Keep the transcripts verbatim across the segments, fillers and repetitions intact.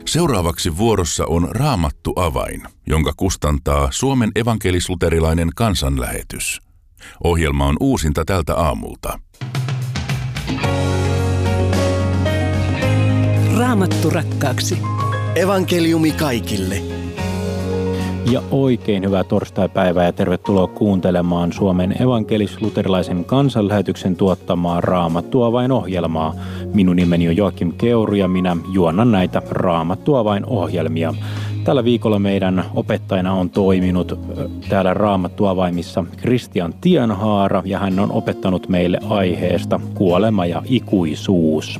Seuraavaksi vuorossa on Raamattu avain, jonka kustantaa Suomen evankelis-luterilainen kansanlähetys. Ohjelma on uusinta tältä aamulta. Raamattu rakkaaksi. Evankeliumi kaikille. Ja oikein hyvää torstaipäivää ja tervetuloa kuuntelemaan Suomen evankelis-luterilaisen kansanlähetyksen tuottamaa Raamattu avain -ohjelmaa. Minun nimeni on Joakim Keuru ja minä juonnan näitä Raamattu avain -ohjelmia. Tällä viikolla meidän opettajana on toiminut täällä Raamattu avaimissa Kristian Tienhaara ja hän on opettanut meille aiheesta kuolema ja ikuisuus.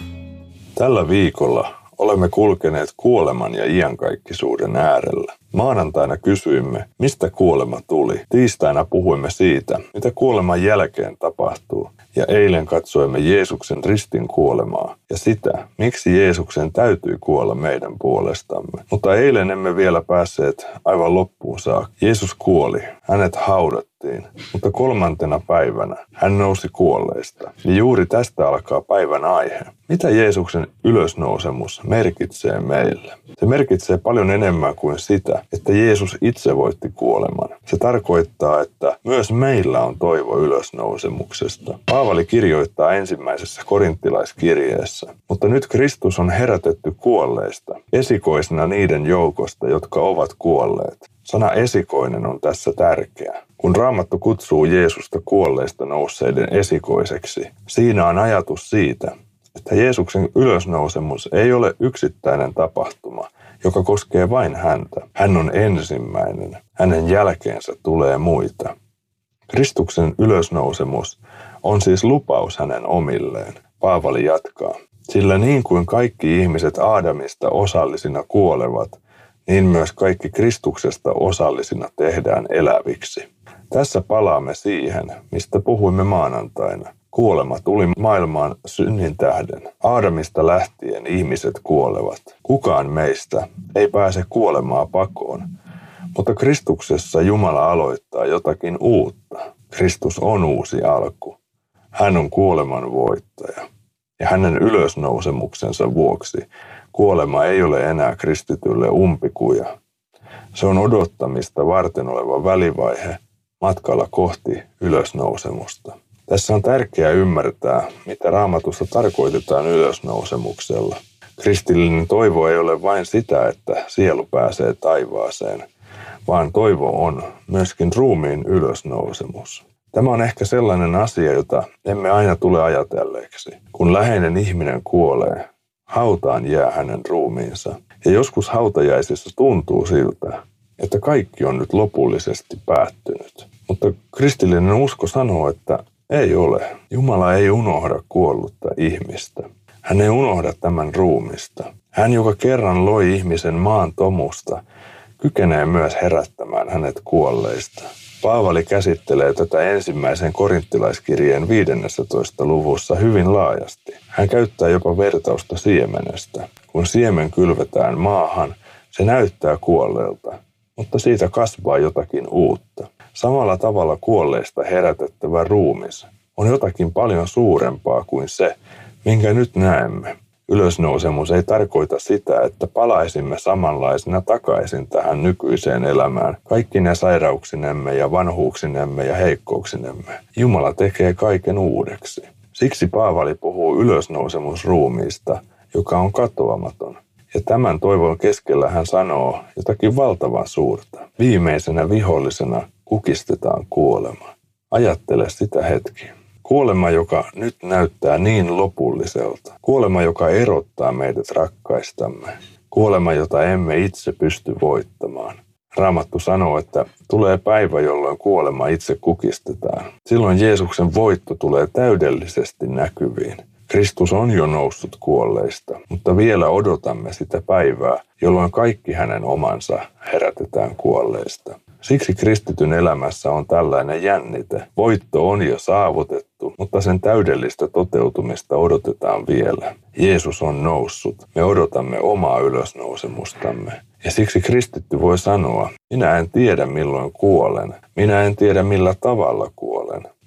Tällä viikolla olemme kulkeneet kuoleman ja iankaikkisuuden äärellä. Maanantaina kysyimme, mistä kuolema tuli. Tiistaina puhuimme siitä, mitä kuoleman jälkeen tapahtuu. Ja eilen katsoimme Jeesuksen ristin kuolemaa ja sitä, miksi Jeesuksen täytyy kuolla meidän puolestamme. Mutta eilen emme vielä päässeet aivan loppuun saakka. Jeesus kuoli, hänet haudattiin, mutta kolmantena päivänä hän nousi kuolleista. Ja juuri tästä alkaa päivän aihe. Mitä Jeesuksen ylösnousemus merkitsee meille? Se merkitsee paljon enemmän kuin sitä, että Jeesus itse voitti kuoleman. Se tarkoittaa, että myös meillä on toivo ylösnousemuksesta. Paavali kirjoittaa ensimmäisessä korinttilaiskirjeessä, mutta nyt Kristus on herätetty kuolleista, esikoisena niiden joukosta, jotka ovat kuolleet. Sana esikoinen on tässä tärkeä. Kun Raamattu kutsuu Jeesusta kuolleista nousseiden esikoiseksi, siinä on ajatus siitä, että Jeesuksen ylösnousemus ei ole yksittäinen tapahtuma, joka koskee vain häntä. Hän on ensimmäinen. Hänen jälkeensä tulee muita. Kristuksen ylösnousemus on siis lupaus hänen omilleen. Paavali jatkaa. Sillä niin kuin kaikki ihmiset Aadamista osallisina kuolevat, niin myös kaikki Kristuksesta osallisina tehdään eläviksi. Tässä palaamme siihen, mistä puhuimme maanantaina. Kuolema tuli maailmaan synnin tähden. Aadamista lähtien ihmiset kuolevat. Kukaan meistä ei pääse kuolemaa pakoon, mutta Kristuksessa Jumala aloittaa jotakin uutta. Kristus on uusi alku. Hän on kuoleman voittaja. Ja hänen ylösnousemuksensa vuoksi kuolema ei ole enää kristitylle umpikuja. Se on odottamista varten oleva välivaihe matkalla kohti ylösnousemusta. Tässä on tärkeää ymmärtää, mitä Raamatussa tarkoitetaan ylösnousemuksella. Kristillinen toivo ei ole vain sitä, että sielu pääsee taivaaseen, vaan toivo on myöskin ruumiin ylösnousemus. Tämä on ehkä sellainen asia, jota emme aina tule ajatelleeksi. Kun läheinen ihminen kuolee, hautaan jää hänen ruumiinsa. Ja joskus hautajaisissa tuntuu siltä, että kaikki on nyt lopullisesti päättynyt. Mutta kristillinen usko sanoo, että ei ole. Jumala ei unohda kuollutta ihmistä. Hän ei unohda tämän ruumista. Hän, joka kerran loi ihmisen maan tomusta, kykenee myös herättämään hänet kuolleista. Paavali käsittelee tätä ensimmäisen korinttilaiskirjeen viidennessätoista luvussa hyvin laajasti. Hän käyttää jopa vertausta siemenestä. Kun siemen kylvetään maahan, se näyttää kuolleelta, mutta siitä kasvaa jotakin uutta. Samalla tavalla kuolleista herätettävä ruumis on jotakin paljon suurempaa kuin se, minkä nyt näemme. Ylösnousemus ei tarkoita sitä, että palaisimme samanlaisena takaisin tähän nykyiseen elämään, kaikki ne sairauksinemme ja vanhuuksinemme ja heikkouksinemme. Jumala tekee kaiken uudeksi. Siksi Paavali puhuu ylösnousemusruumiista, joka on katoamaton. Ja tämän toivon keskellä hän sanoo jotakin valtavan suurta. Viimeisenä vihollisena kukistetaan kuolema. Ajattele sitä hetki. Kuolema, joka nyt näyttää niin lopulliselta. Kuolema, joka erottaa meidät rakkaistamme. Kuolema, jota emme itse pysty voittamaan. Raamattu sanoo, että tulee päivä, jolloin kuolema itse kukistetaan. Silloin Jeesuksen voitto tulee täydellisesti näkyviin. Kristus on jo noussut kuolleista, mutta vielä odotamme sitä päivää, jolloin kaikki hänen omansa herätetään kuolleista. Siksi kristityn elämässä on tällainen jännite. Voitto on jo saavutettu, mutta sen täydellistä toteutumista odotetaan vielä. Jeesus on noussut. Me odotamme omaa ylösnousemustamme. Ja siksi kristitty voi sanoa, minä en tiedä milloin kuolen. Minä en tiedä millä tavalla kuolen.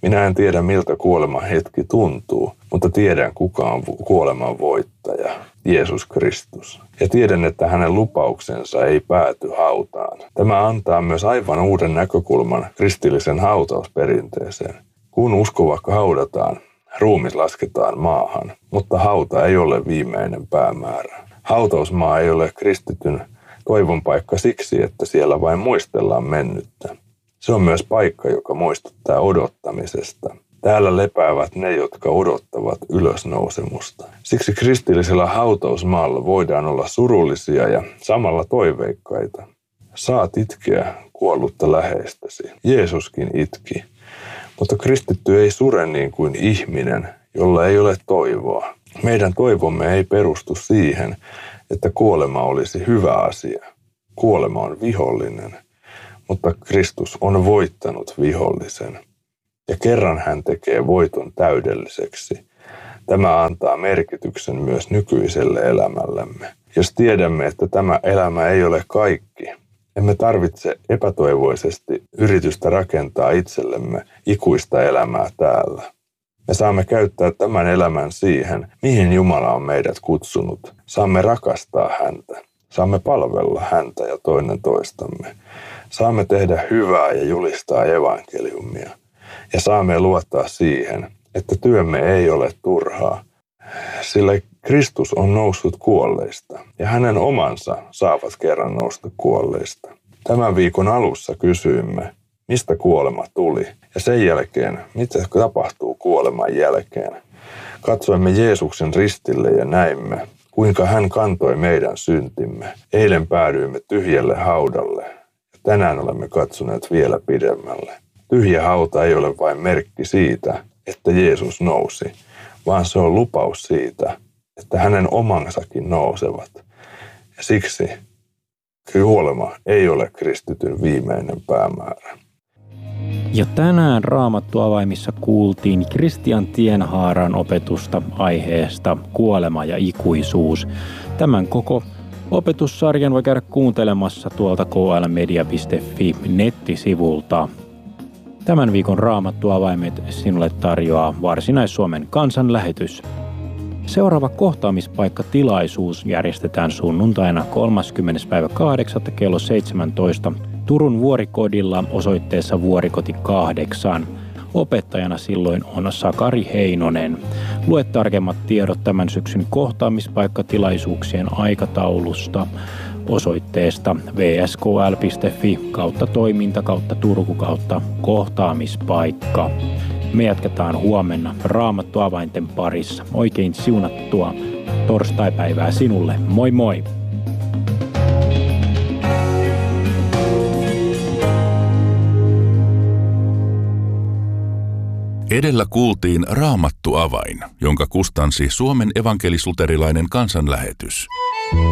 Minä en tiedä, miltä kuoleman hetki tuntuu, mutta tiedän, kuka on kuoleman voittaja, Jeesus Kristus. Ja tiedän, että hänen lupauksensa ei pääty hautaan. Tämä antaa myös aivan uuden näkökulman kristillisen hautausperinteeseen. Kun uskova haudataan, ruumis lasketaan maahan, mutta hauta ei ole viimeinen päämäärä. Hautausmaa ei ole kristityn toivon paikka siksi, että siellä vain muistellaan mennyttä. Se on myös paikka, joka muistuttaa odottamisesta. Täällä lepäävät ne, jotka odottavat ylösnousemusta. Siksi kristillisellä hautausmaalla voidaan olla surullisia ja samalla toiveikkaita. Saat itkeä kuollutta läheistäsi. Jeesuskin itki. Mutta kristitty ei sure niin kuin ihminen, jolla ei ole toivoa. Meidän toivomme ei perustu siihen, että kuolema olisi hyvä asia. Kuolema on vihollinen, mutta Kristus on voittanut vihollisen. Ja kerran hän tekee voiton täydelliseksi. Tämä antaa merkityksen myös nykyiselle elämällemme. Jos tiedämme, että tämä elämä ei ole kaikki, emme tarvitse epätoivoisesti yritystä rakentaa itsellemme ikuista elämää täällä. Me saamme käyttää tämän elämän siihen, mihin Jumala on meidät kutsunut. Saamme rakastaa häntä. Saamme palvella häntä ja toinen toistamme. Saamme tehdä hyvää ja julistaa evankeliumia. Ja saamme luottaa siihen, että työmme ei ole turhaa, sillä Kristus on noussut kuolleista ja hänen omansa saavat kerran nousta kuolleista. Tämän viikon alussa kysyimme, mistä kuolema tuli ja sen jälkeen, mitä tapahtuu kuoleman jälkeen. Katsoimme Jeesuksen ristille ja näimme, kuinka hän kantoi meidän syntimme. Eilen päädyimme tyhjälle haudalle ja tänään olemme katsoneet vielä pidemmälle. Tyhjä hauta ei ole vain merkki siitä, että Jeesus nousi, vaan se on lupaus siitä, että hänen omansakin nousevat. Ja siksi kuolema ei ole kristityn viimeinen päämäärä. Ja tänään Raamattu-avaimissa kuultiin Kristian Tienhaaran opetusta aiheesta kuolema ja ikuisuus. Tämän koko opetussarjan voi käydä kuuntelemassa tuolta k l media piste f i nettisivulta. Tämän viikon Raamattu-avaimet sinulle tarjoaa Varsinais-Suomen kansanlähetys. Seuraava kohtaamispaikkatilaisuus järjestetään sunnuntaina kolmaskymmenes päivä kahdeksatta kello seitsemäntoista Turun Vuorikodilla osoitteessa Vuorikoti kahdeksan. Opettajana silloin on Sakari Heinonen. Lue tarkemmat tiedot tämän syksyn kohtaamispaikkatilaisuuksien aikataulusta osoitteesta w s k l piste f i kautta toiminta kautta Turku kautta kohtaamispaikka. Me jatketaan huomenna Raamattu-avainten parissa. Oikein siunattua torstaipäivää sinulle. Moi moi! Edellä kuultiin Raamattu-avain, jonka kustansi Suomen evankelis-luterilainen kansanlähetys.